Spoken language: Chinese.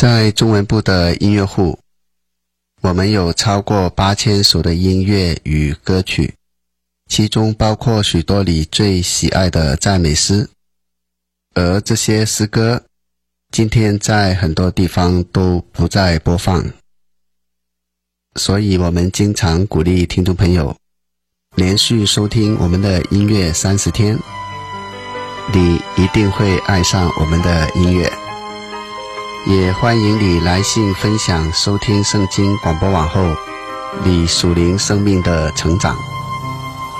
在中文部的音乐库，我们有超过8000首的音乐与歌曲，其中包括许多你最喜爱的赞美诗，而这些诗歌今天在很多地方都不再播放，所以我们经常鼓励听众朋友连续收听我们的音乐30天，你一定会爱上我们的音乐。也欢迎你来信分享收听圣经广播网后你属灵生命的成长。